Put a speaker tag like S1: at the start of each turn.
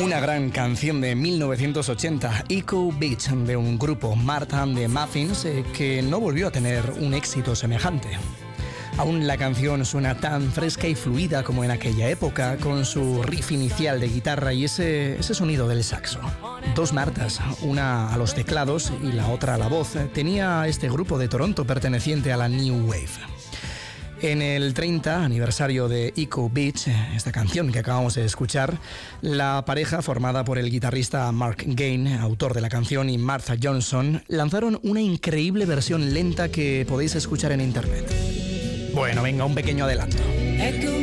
S1: Una gran canción de 1980, Echo Beach, de un grupo, Martha and the Muffins, que no volvió a tener un éxito semejante. Aún la canción suena tan fresca y fluida como en aquella época, con su riff inicial de guitarra y ese sonido del saxo. Dos Martas, una a los teclados y la otra a la voz, tenía este grupo de Toronto perteneciente a la New Wave. En el 30 aniversario de Echo Beach, esta canción que acabamos de escuchar, la pareja formada por el guitarrista Mark Gain, autor de la canción, y Martha Johnson, lanzaron una increíble versión lenta que podéis escuchar en internet. Bueno, venga, un pequeño adelanto.